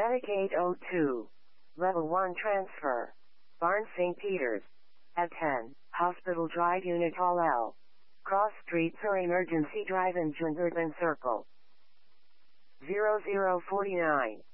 Attic 802. Level 1 transfer. Barn St. Peter's. At 10, Hospital Drive Unit Hall L. Cross Street for Emergency Drive in Jungerden Circle. 0049.